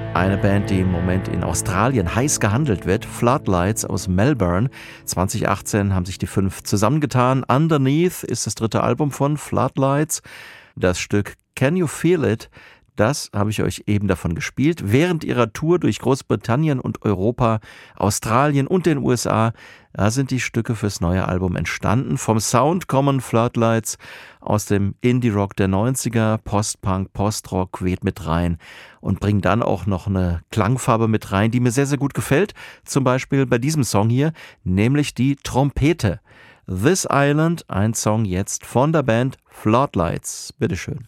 Eine Band, die im Moment in Australien heiß gehandelt wird. Floodlights aus Melbourne. 2018 haben sich die 5 zusammengetan. Underneath ist das 3. Album von Floodlights. Das Stück Can You Feel It? Das habe ich euch eben davon gespielt. Während ihrer Tour durch Großbritannien und Europa, Australien und den USA, da sind die Stücke fürs neue Album entstanden. Vom Sound kommen Floodlights aus dem Indie-Rock der 90er, Post-Punk, Post-Rock weht mit rein und bringen dann auch noch eine Klangfarbe mit rein, die mir sehr, sehr gut gefällt. Zum Beispiel bei diesem Song hier, nämlich die Trompete. This Island, ein Song jetzt von der Band Floodlights. Bitteschön.